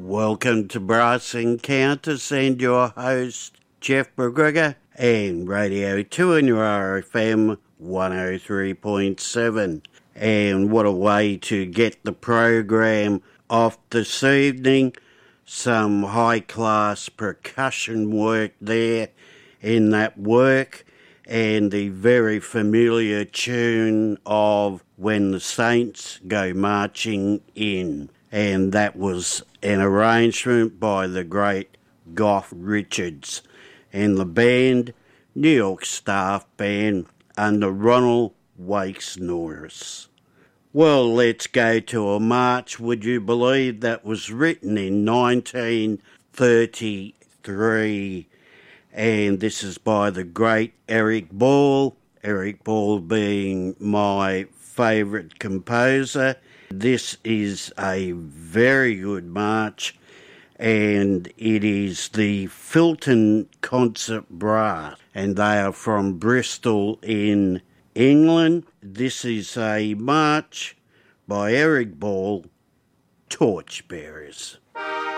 Welcome to Brass Encounters and your host, Jeff McGregor, and Radio 2 and your RFM 103.7. And what a way to get the program off this evening. Some high-class percussion work there in that work, and the very familiar tune of When the Saints Go Marching In. And that was an arrangement by the great Goff Richards and the band, New York staff band, under Ronald Wakes Norris. Well, let's go to a march, would you believe, that was written in 1933. And this is by the great Eric Ball. Eric Ball being my favourite composer. This is a very good march, and it is the Filton Concert Brass, and they are from Bristol in England. This is a march by Eric Ball, Torchbearers.